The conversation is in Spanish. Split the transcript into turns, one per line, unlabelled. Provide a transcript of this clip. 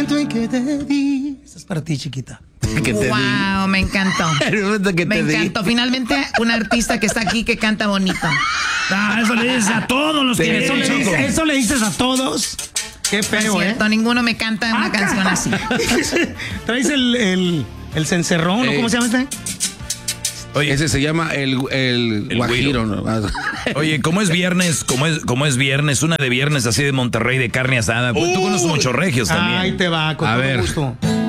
momento en que te di. Esa es para ti, chiquita.
Wow, me encantó. Me encantó. Finalmente, un artista que está aquí que canta bonito.
Eso le dices a todos los que
Eso le dices a todos. Qué feo,
cierto, ninguno me canta una canción así.
¿Traes el cencerrón o cómo se llama este?
Oye, ese se llama el guajiro. ¿No?
Oye, como es viernes, como es viernes, una de viernes así de Monterrey de carne asada. Pues tú conoces muchos regios también.
Ahí te va, con todo gusto.